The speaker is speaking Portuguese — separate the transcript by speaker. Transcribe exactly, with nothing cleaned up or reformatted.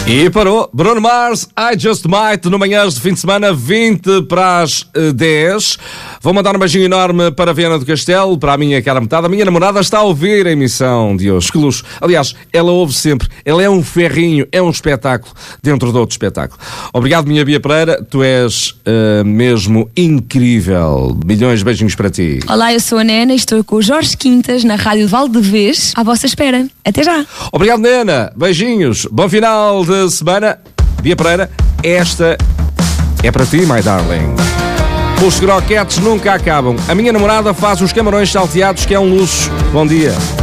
Speaker 1: E parou. Bruno Mars, I Just Might, no Manhãs de fim de semana, vinte para as dez. Vou mandar um beijinho enorme para a Viana do Castelo, para a minha cara metade. A minha namorada está a ouvir a emissão de hoje. Que luxo. Aliás, ela ouve sempre. Ela é um ferrinho, é um espetáculo dentro de outro espetáculo. Obrigado, minha Bia Pereira. Tu és uh, mesmo incrível. Milhões de beijinhos para ti.
Speaker 2: Olá, eu sou a Nena e estou com o Jorge Quintas na Rádio Valdevez à vossa espera. Até já.
Speaker 1: Obrigado, Nena. Beijinhos. Bom final de semana. Bia Pereira, esta é para ti, my darling. Os croquetes nunca acabam. A minha namorada faz os camarões salteados, que é um luxo. Bom dia.